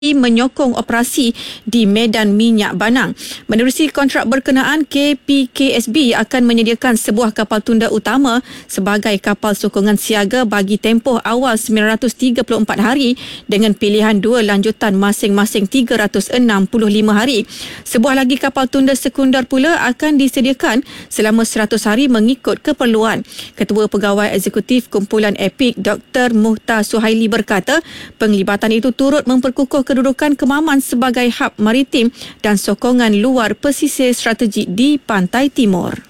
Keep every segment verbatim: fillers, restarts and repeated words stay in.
menyokong operasi di Medan Minyak Banang. Menerusi kontrak berkenaan, K P K S B akan menyediakan sebuah kapal tunda utama sebagai kapal sokongan siaga bagi tempoh awal sembilan ratus tiga puluh empat hari dengan pilihan dua lanjutan masing-masing tiga ratus enam puluh lima hari. Sebuah lagi kapal tunda sekunder pula akan disediakan selama seratus hari mengikut keperluan. Ketua Pegawai Eksekutif Kumpulan EPIC, Doktor Muhtar Suhaili berkata, penglibatan itu turut memperkukuh kedudukan Kemaman sebagai hub maritim dan sokongan luar pesisir strategik di Pantai Timur.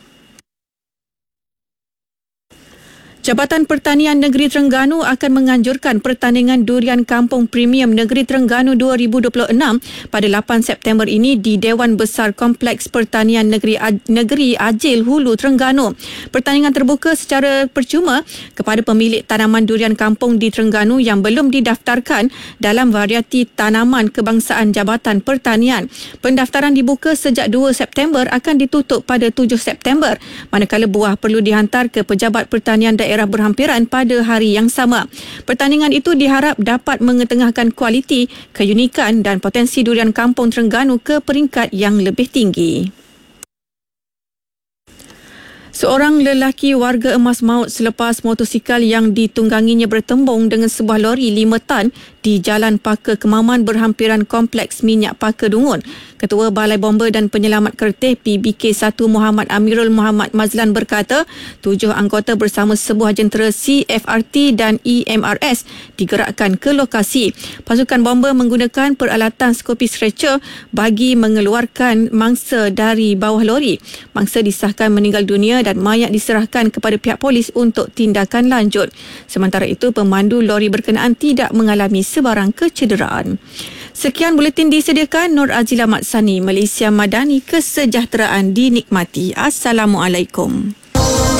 Jabatan Pertanian Negeri Terengganu akan menganjurkan pertandingan Durian Kampung Premium Negeri Terengganu dua ribu dua puluh enam pada lapan September ini di Dewan Besar Kompleks Pertanian Negeri Negeri Ajil Hulu Terengganu. Pertandingan terbuka secara percuma kepada pemilik tanaman durian kampung di Terengganu yang belum didaftarkan dalam varieti tanaman kebangsaan Jabatan Pertanian. Pendaftaran dibuka sejak dua September akan ditutup pada tujuh September, manakala buah perlu dihantar ke Pejabat Pertanian Daerah daerah berhampiran pada hari yang sama. Pertandingan itu diharap dapat mengetengahkan kualiti, keunikan dan potensi durian kampung Terengganu ke peringkat yang lebih tinggi. Seorang lelaki warga emas maut selepas motosikal yang ditungganginya bertembung dengan sebuah lori lima tan di Jalan Paka Kemaman berhampiran Kompleks Minyak Paka Dungun. Ketua Balai Bomba dan Penyelamat Kerteh P B K satu Muhammad Amirul Muhammad Mazlan berkata, tujuh anggota bersama sebuah jentera C F R T dan E M R S digerakkan ke lokasi. Pasukan bomba menggunakan peralatan skopi stretcher bagi mengeluarkan mangsa dari bawah lori. Mangsa disahkan meninggal dunia dan mayat diserahkan kepada pihak polis untuk tindakan lanjut. Sementara itu, pemandu lori berkenaan tidak mengalami sebarang kecederaan. Sekian buletin disediakan Nur Azila Matsani, Malaysia Madani, kesejahteraan dinikmati. Assalamualaikum.